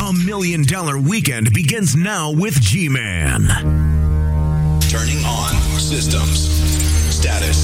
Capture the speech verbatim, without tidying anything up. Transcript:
A million dollar weekend begins now with G-Man. Turning on systems. Status.